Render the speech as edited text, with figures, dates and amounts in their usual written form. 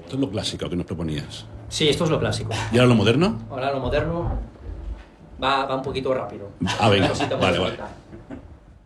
Esto es lo clásico que nos proponías. Sí, esto es lo clásico. ¿Y ahora lo moderno? Ahora lo moderno va un poquito rápido. Ah, venga, Cosita por vale, suelta.